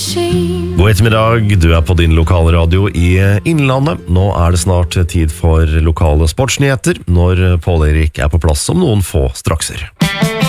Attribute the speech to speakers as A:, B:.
A: God ettermiddag, du på din lokale radio i Innlandet. Nå det snart tid for lokale sportsnyheter, når Pål Erik på plass om noen få strakser.